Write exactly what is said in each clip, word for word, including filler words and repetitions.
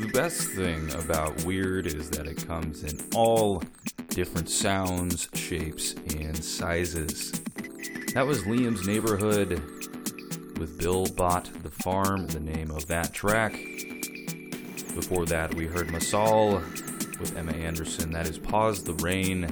best thing about weird is that it comes in all different sounds, shapes, and sizes. That was Liam's Neighborhood with Bill Bought the Farm, the name of that track. Before that, we heard Masal with Emma Anderson, that is Pause the Rain.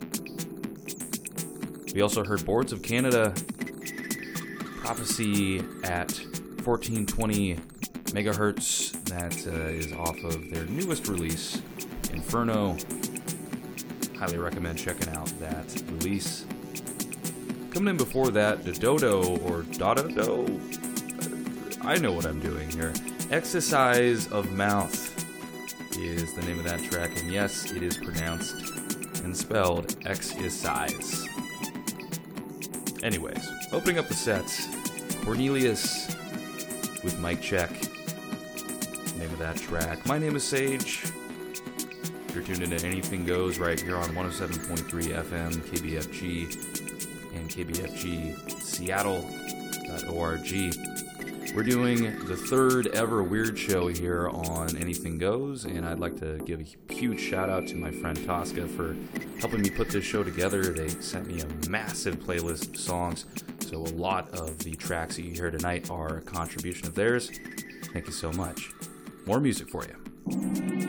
We also heard Boards of Canada, Prophecy at fourteen twenty megahertz, that uh, is off of their newest release, Inferno. Highly recommend checking out that release. Coming in before that, the Dodo, or Dodo? I know what I'm doing here. Exercise of Mouth is the name of that track, and yes, it is pronounced and spelled exercise. Anyways, opening up the sets, Cornelius with Mic Check, name of that track. My name is Sage. You're tuned into Anything Goes right here on one oh seven point three F M, K B F G, and K B F G Seattle dot org. We're doing the third ever Weird Show here on Anything Goes, and I'd like to give a huge shout out to my friend Tosca for helping me put this show together. They sent me a massive playlist of songs, so a lot of the tracks that you hear tonight are a contribution of theirs. Thank you so much. More music for you.